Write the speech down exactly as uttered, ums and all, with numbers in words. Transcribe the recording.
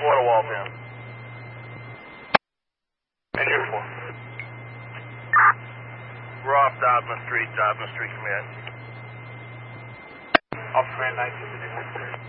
Water wall down. And you're four. We're off Dobbin Street, Dobbin Street Command. Off Command nineteen.